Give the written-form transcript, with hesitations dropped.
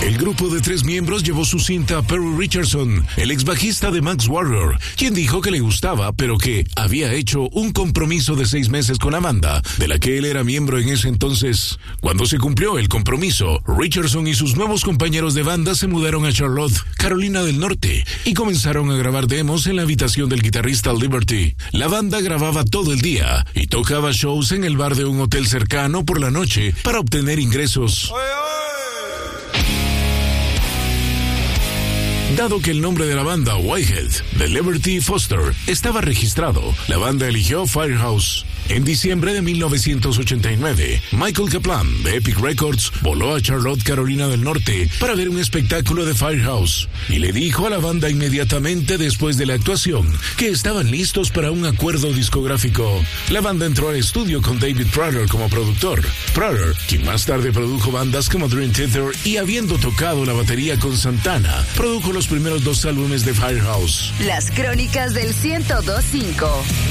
El grupo de 3 miembros llevó su cinta a Perry Richardson, el ex bajista de Max Warrior, quien dijo que le gustaba, pero que había hecho un compromiso de 6 meses con la banda, de la que él era miembro en ese entonces. Cuando se cumplió el compromiso, Richardson y sus nuevos compañeros de banda se mudaron a Charlotte, Carolina del Norte, y comenzaron a grabar demos en la habitación del guitarrista Liberty. La banda grababa todo el día y tocaba shows en el bar de un hotel cercano por la noche para obtener ingresos. Dado que el nombre de la banda, Whitehead, de Liberty Foster, estaba registrado, la banda eligió Firehouse. En diciembre de 1989, Michael Kaplan, de Epic Records, voló a Charlotte, Carolina del Norte, para ver un espectáculo de Firehouse, y le dijo a la banda inmediatamente después de la actuación que estaban listos para un acuerdo discográfico. La banda entró al estudio con David Prater como productor. Prater, quien más tarde produjo bandas como Dream Theater y habiendo tocado la batería con Santana, produjo los primeros 2 álbumes de Firehouse. Las crónicas del 102.5.